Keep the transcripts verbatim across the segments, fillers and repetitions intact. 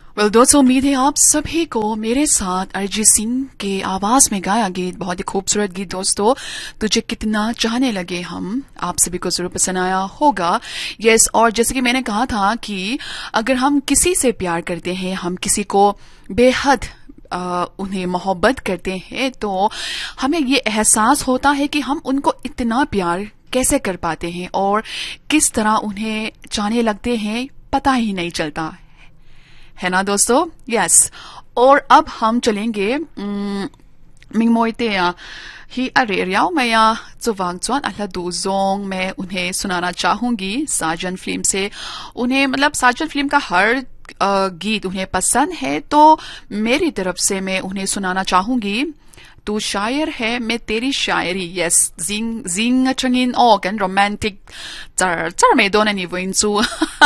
Well well, दोस्तों, उम्मीद है आप सभी को मेरे साथ अरिजीत सिंह के आवाज में गाया गीत, बहुत ही खूबसूरत गीत दोस्तों, तुझे कितना चाहने लगे हम, आप सभी को जरूर पसंद आया होगा। यस, और जैसे कि मैंने कहा था कि अगर हम किसी से प्यार करते हैं, हम किसी को बेहद आ, उन्हें मोहब्बत करते हैं, तो हमें ये एहसास होता है कि हम उनको इतना प्यार कैसे कर पाते हैं और किस तरह उन्हें चाहने लगते हैं, पता ही नहीं चलता है ना दोस्तों। यस, और अब हम चलेंगे मिंगमोइते ही अरेरियाओ मैया चुवांग चुआन अल्लाह दूजोंग, मैं उन्हें सुनाना चाहूंगी साजन फिल्म से। उन्हें मतलब साजन फिल्म का हर गीत उन्हें पसंद है, तो मेरी तरफ से मैं उन्हें सुनाना चाहूंगी तू शायर है मैं तेरी शायरी। Yes, Jing Jing चंगिन O can romantic चर चर में दोनों नहीं वो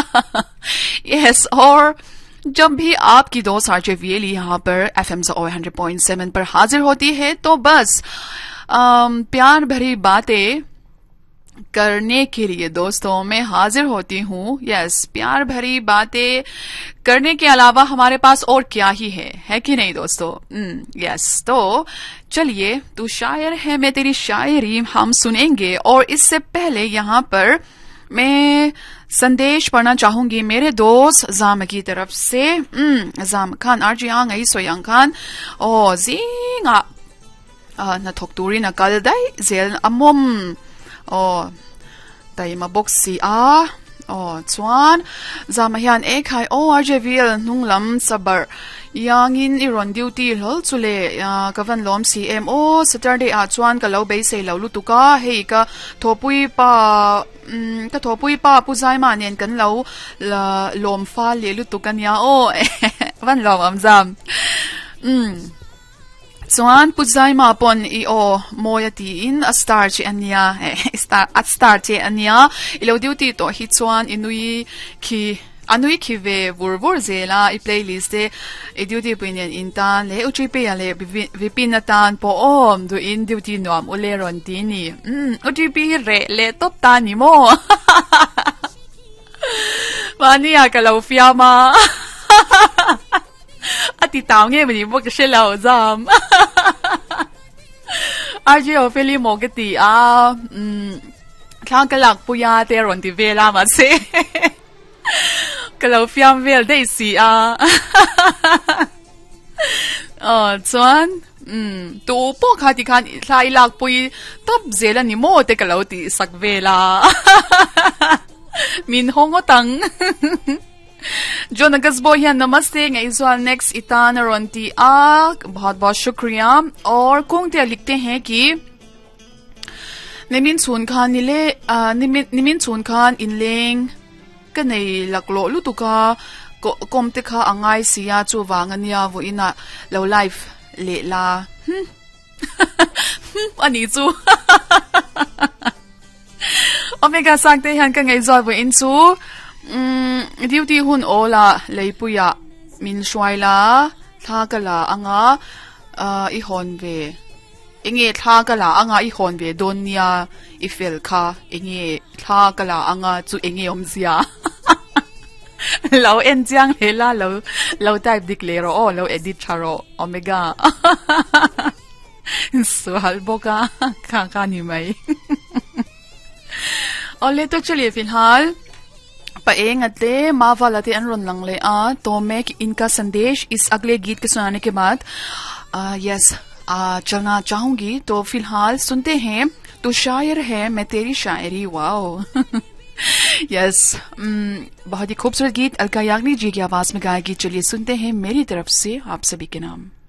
यस, और जब भी आपकी दोस्त आरजे वीएल यहाँ पर एफएम हंड्रेड पॉइंट सेवन पर हाजिर होती है, तो बस आम, प्यार भरी बातें करने के लिए दोस्तों मैं हाजिर होती हूँ। यस, प्यार भरी बातें करने के अलावा हमारे पास और क्या ही है, है कि नहीं दोस्तों। यस, तो चलिए, तू शायर है मैं तेरी शायरी हम सुनेंगे, और इससे पहले यहाँ पर मैं संदेश पढ़ना चाहूंगी मेरे दोस्त जाम की तरफ से। जाम खान आरजियांग आई सोयांग खान ओ जिंगा ना थोक्तुरी ना कलदाई जेल अमोम ओ ताई मबोक्सी आ ओ चुआन जाम हियान एक हाई ओ आरजेवील नुंगलम सबर Yangin iron duty hol chule kavan lom C M O Saturday a chuan ka lo be sei lo lutuka hei ka thopui pa ka thopui pa puzai ma nen kan lo la lom fa le lutukan ya o van lom amzam mm chuan puzai ma pon I o moyati in a star chi ania star at star chi ania ilo duty to hi chuan inui ki anui ki ve vur vur zela I playlist de I duty opinion intan le uchi pe ya le vipinatan po om do in duty nom ule ron tini mm uchi pi re le top tani mo mani ya ka lo fia ma ati taw nge mani mo ka shela zam aje ofeli mo ke ti a mm thang ka lak pu ya te ron ti vela ma se kalau fiam vel dei si a oh chuan um tu po kha ti khan thlai lak pui top zela ni mo te kalau ti sak vela min hongo tang John Agasbo here namaste ngai swal next itan ronti a बहुत बहुत शुक्रिया। और कोंगते लिखते हैं कि निमिन सुन खान निले निमिन निमिन सुन Khan इनलेंग kanei laklo lutuka komte kha angai sia chu wangania wo ina lo life le la hm ani chu omega sakte han ka ngai zoi wo in chu um duty hun ola leipuya min shwaila thakala anga I honve inge thakala anga I honve donia ifel kha inge thakala anga chu inge omzia lo enjiang hela lo lo type declare o lo edit charo omega so halboka ka ka ni mai ole to chaliye फिलहाल पाएंग अते मावाला ते अनरन lung ले आ तो मैं इनका संदेश इस अगले गीत के सुनाने के बाद यस चलना चाहूंगी। तो फिलहाल सुनते हैं तू शायर है मैं तेरी शायरी। वाओ यस, बहुत ही खूबसूरत गीत अलका याग्निक जी की आवाज में गाया गीत, चलिए सुनते हैं मेरी तरफ से आप सभी के नाम।